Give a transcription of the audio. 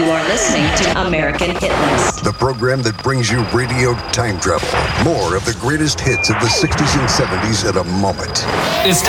You are listening to American Hit List, the program that brings you radio time travel. More of the greatest hits of the 60s and 70s in a moment. It's